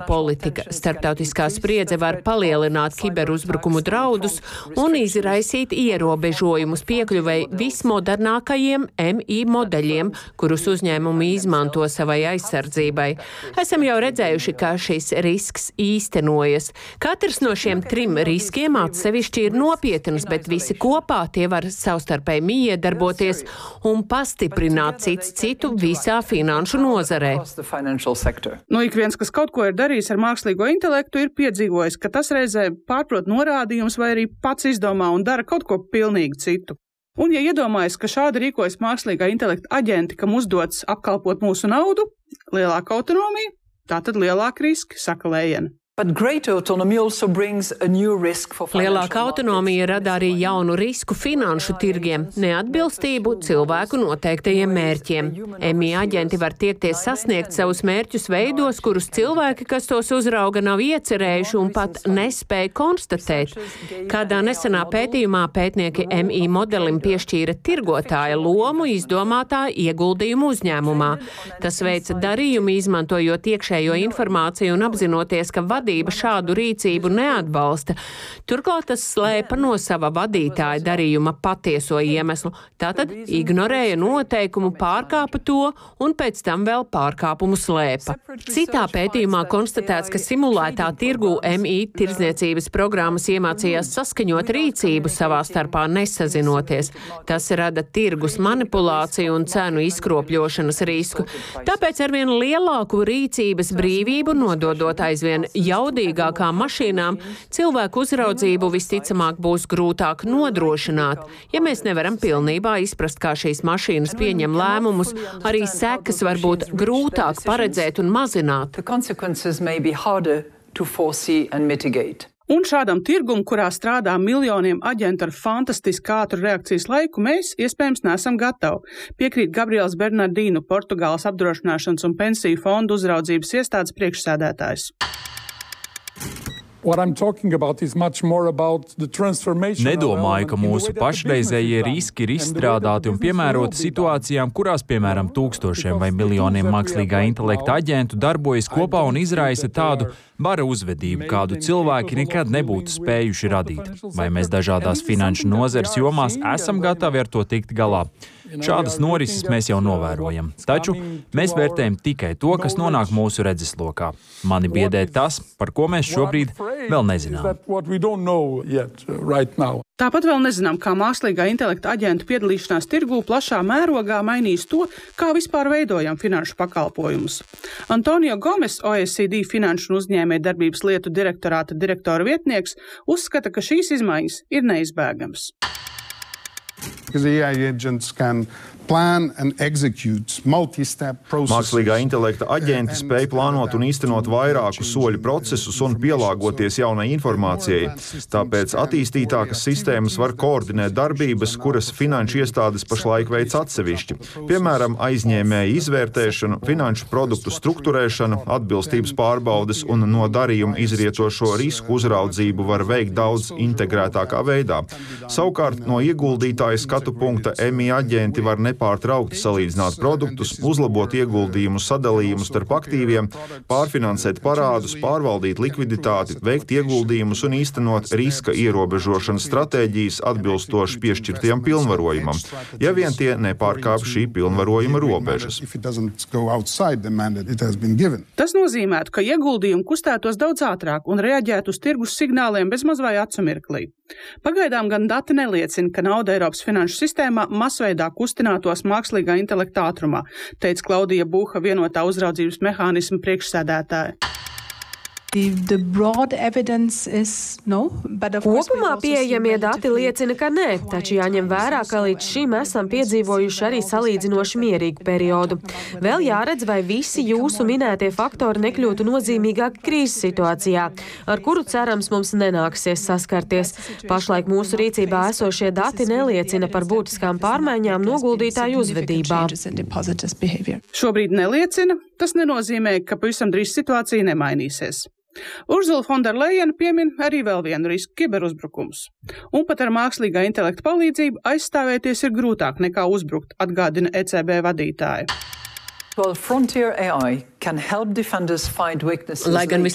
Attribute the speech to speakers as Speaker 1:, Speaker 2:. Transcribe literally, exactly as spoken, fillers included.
Speaker 1: ģeopolitika. Starptautiskā spriedze var palielināt kiberuzbrukumu draudus un izraisīt ierobežojumus piekļuvei vismodernākajiem M I modeļiem, kurus uzņēmumi izmanto savai aizsardzībai. Esam jau redzējuši, kā šis risks īstenojas. Katrs no šiem trim riskiem atsevišķi ir nopietns, bet visi kopā tie var savstarpēji miedarboties un pastiprināt cits citu visā finanšu nozarē.
Speaker 2: Nu, ik viens, kas kaut ko ir darījis ar mākslīgo intelektu, ir piedzīvojis, ka tas reizē pārprot norādījums vai arī pats izdomā un dara kaut ko pilnīgi citu. Un, ja iedomājas, ka šādi rīkojas mākslīgā intelekta aģenti, kam uzdots apkalpot mūsu naudu, lielāka autonomija, tātad lielāka riski, saka Lējena.
Speaker 1: Lielāka autonomija rada arī jaunu risku finanšu tirgiem, neatbilstību cilvēku noteiktajiem mērķiem. M I aģenti var tiekties sasniegt savus mērķus veidos, kurus cilvēki, kas tos uzrauga, nav iecerējuši un pat nespēja konstatēt. Kādā nesenā pētījumā pētnieki M I modelim piešķīra tirgotāja lomu izdomātā ieguldījumu uzņēmumā. Tas veica darījumu, izmantojot iekšējo informāciju un apzinoties, ka vadība šādu rīcību neatbalsta. Turklāt tas slēpa no sava vadītāja darījuma patieso iemeslu. Tātad ignorēja noteikumu, pārkāpa to un pēc tam vēl pārkāpumu slēpa. Citā pētījumā konstatēts, ka simulētā tirgū M I tirdzniecības programmas iemācījās saskaņot rīcību savā starpā nesazinoties. Tas rada tirgus manipulāciju un cenu izkropļošanas risku. Tāpēc arvien lielāku rīcības brīvību nododot aizvien jaudīgākām mašīnām, cilvēku uzraudzību visticamāk būs grūtāk nodrošināt. Ja mēs nevaram pilnībā izprast, kā šīs mašīnas pieņem lēmumus, arī sekas var būt grūtāk paredzēt un mazināt.
Speaker 2: Un šādam tirgum, kurā strādā miljoniem aģentu ar fantastiski ātru reakcijas laiku, mēs iespējams neesam gatavi. Piekrīt Gabriels Bernardīnu, Portugāles apdrošināšanas un pensiju fondu uzraudzības iestādes priekšsēdētājs.
Speaker 3: Nedomāju, ka mūsu pašreizējie riski ir izstrādāti un piemēroti situācijām, kurās, piemēram, tūkstošiem vai miljoniem mākslīgā intelekta aģentu darbojas kopā un izraisa tādu bara uzvedību, kādu cilvēki nekad nebūtu spējuši radīt. Vai mēs dažādās finanšu nozares jomās esam gatavi ar to tikt galā? Šādas norises mēs jau novērojam, taču mēs vērtējam tikai to, kas nonāk mūsu redzeslokā. Mani biedē tas, par ko mēs šobrīd vēl nezinām.
Speaker 2: Tāpat vēl nezinām, kā mākslīgā intelekta aģentu piedalīšanās tirgū plašā mērogā mainīs to, kā vispār veidojam finanšu pakalpojumus. Antonio Gomes, O E C D finanšu un uzņēmēju darbības lietu direktorāta direktora vietnieks, uzskata, ka šīs izmaiņas ir neizbēgamas.
Speaker 4: Mākslīgā intelekta aģenti spēj plānot un īstenot vairāku soļu procesus un pielāgoties jaunai informācijai. Tāpēc attīstītākas sistēmas var koordinēt darbības, kuras finanšu iestādes pašlaik veic atsevišķi. Piemēram, aizņēmēju izvērtēšanu, finanšu produktu strukturēšanu, atbilstības pārbaudes un no darījuma izrietošo risku uzraudzību var veikt daudz integrētākā veidā. Savukārt, no ieguldītāja skatu punkta M I aģenti var nepārtraukti salīdzināt produktus, uzlabot ieguldījumu sadalījumu starp aktīviem, pārfinansēt parādus, pārvaldīt likviditāti, veikt ieguldījumus un īstenot riska ierobežošanas stratēģijas atbilstoši piešķirtiem pilnvarojumam, ja vien tie nepārkāp šī pilnvarojuma robežas.
Speaker 2: Tas nozīmētu, ka ieguldījumi kustētos daudz ātrāk un reaģētu uz tirgus signāliem bezmaz vai acu mirklī. Pagaidām gan dati neliecina, ka nauda Eiropas finanšu sistēmā masveidā kustinātos mākslīgā intelekta ātrumā, teica Klaudija Buha, vienotā uzraudzības mehānisma priekšsēdētāja.
Speaker 5: Kopumā pieejamie dati liecina, ka nē, taču jāņem vērā, ka līdz šim esam piedzīvojuši arī salīdzinoši mierīgu periodu. Vēl jāredz, vai visi jūsu minētie faktori nekļūtu nozīmīgāki krīzes situācijā, ar kuru cerams mums nenāksies saskarties. Pašlaik mūsu rīcībā esošie dati neliecina par būtiskām pārmaiņām noguldītāju uzvedībā.
Speaker 2: Šobrīd neliecina, tas nenozīmē, ka pavisam drīz situācija nemainīsies. Ursula von der Leyen piemin arī vēl vienu risku - kiberuzbrukums. Un pat ar mākslīgā intelekta palīdzību aizstāvēties ir grūtāk nekā uzbrukt, atgādina E C B vadītāja.
Speaker 1: Lai gan